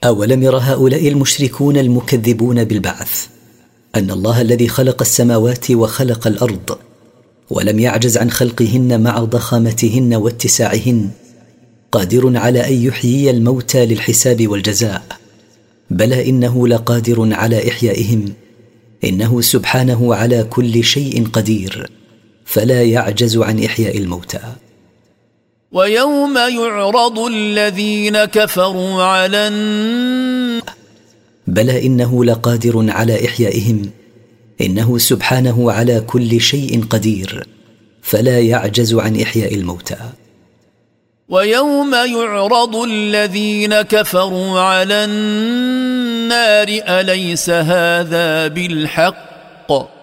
أولم ير هؤلاء المشركون المكذبون بالبعث أن الله الذي خلق السماوات وخلق الأرض ولم يعجز عن خلقهن مع ضخامتهن واتساعهن قادر على أن يحيي الموتى للحساب والجزاء، بلى إنه لقادر على إحيائهم، إنه سبحانه على كل شيء قدير فلا يعجز عن إحياء الموتى. ويوم يعرض الذين كفروا على بلى إنه لقادر على إحيائهم، إنه سبحانه على كل شيء قدير فلا يعجز عن إحياء الموتى. ويوم يعرض الذين كفروا على النار أليس هذا بالحق